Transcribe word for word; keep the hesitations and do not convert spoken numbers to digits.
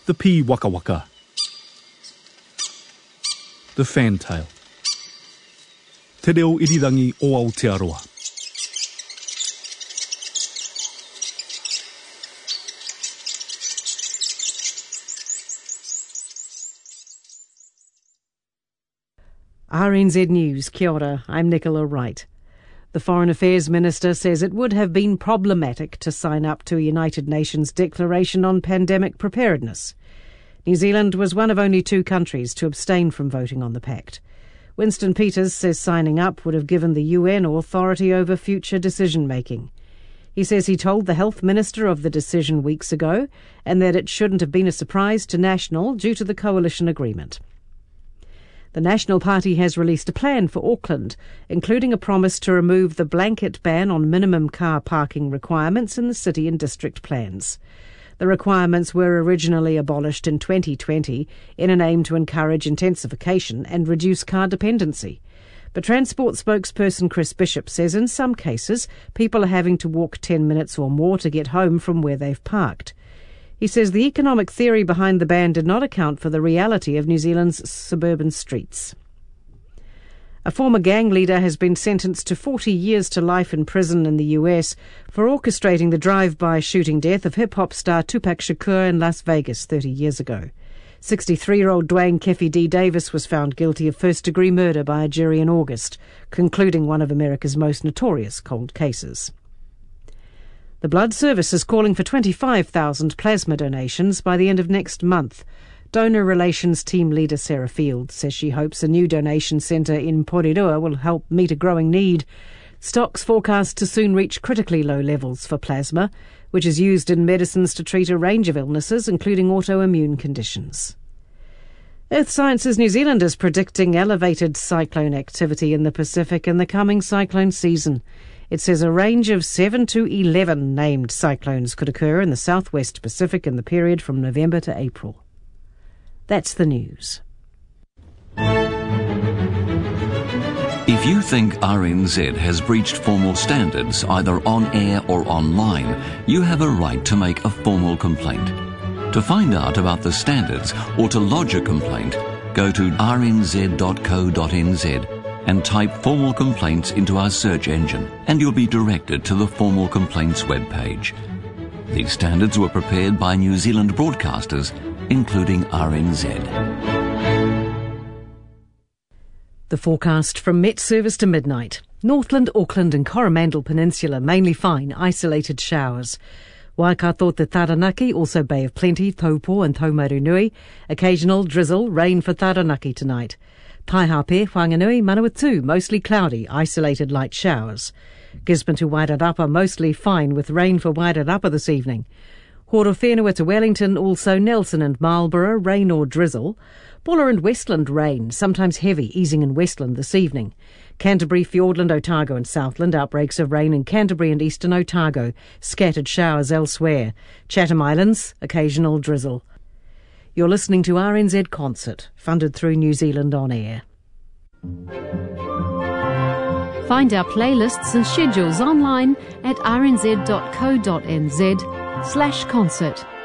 the pea waka waka, the fantail, te reo irirangi o Aotearoa. R N Z News, kia ora, I'm Nicola Wright. The Foreign Affairs Minister says it would have been problematic to sign up to a United Nations Declaration on Pandemic Preparedness. New Zealand was one of only two countries to abstain from voting on the pact. Winston Peters says signing up would have given the U N authority over future decision-making. He says he told the Health Minister of the decision weeks ago and that it shouldn't have been a surprise to National due to the coalition agreement. The National Party has released a plan for Auckland, including a promise to remove the blanket ban on minimum car parking requirements in the city and district plans. The requirements were originally abolished in twenty twenty in an aim to encourage intensification and reduce car dependency. But Transport spokesperson Chris Bishop says in some cases people are having to walk ten minutes or more to get home from where they've parked. He says the economic theory behind the ban did not account for the reality of New Zealand's suburban streets. A former gang leader has been sentenced to forty years to life in prison in the U S for orchestrating the drive-by shooting death of hip-hop star Tupac Shakur in Las Vegas thirty years ago. sixty-three-year-old Dwayne Keffe D. Davis was found guilty of first-degree murder by a jury in August, concluding one of America's most notorious cold cases. The Blood Service is calling for twenty-five thousand plasma donations by the end of next month. Donor Relations Team Leader Sarah Field says she hopes a new donation centre in Porirua will help meet a growing need. Stocks forecast to soon reach critically low levels for plasma, which is used in medicines to treat a range of illnesses, including autoimmune conditions. Earth Sciences New Zealand is predicting elevated cyclone activity in the Pacific in the coming cyclone season. It says a range of seven to eleven named cyclones could occur in the southwest Pacific in the period from November to April. That's the news. If you think R N Z has breached formal standards either on air or online, you have a right to make a formal complaint. To find out about the standards or to lodge a complaint, go to r n z dot co dot n z and type formal complaints into our search engine, and you'll be directed to the formal complaints webpage. These standards were prepared by New Zealand broadcasters, including R N Z. The forecast from Met Service to midnight. Northland, Auckland and Coromandel Peninsula mainly fine, isolated showers. Waikato te Taranaki, also Bay of Plenty, Taupo and Taumarunui. Occasional drizzle, rain for Taranaki tonight. Taihape, Whanganui, Manawatu, mostly cloudy, isolated light showers. Gisborne to Wairarapa, mostly fine with rain for Wairarapa this evening. Horowhenua to Wellington, also Nelson and Marlborough, rain or drizzle. Buller and Westland rain, sometimes heavy, easing in Westland this evening. Canterbury, Fiordland, Otago and Southland, outbreaks of rain in Canterbury and eastern Otago. Scattered showers elsewhere. Chatham Islands, occasional drizzle. You're listening to R N Z Concert, funded through New Zealand On Air. Find our playlists and schedules online at r n z dot co dot n z slash concert.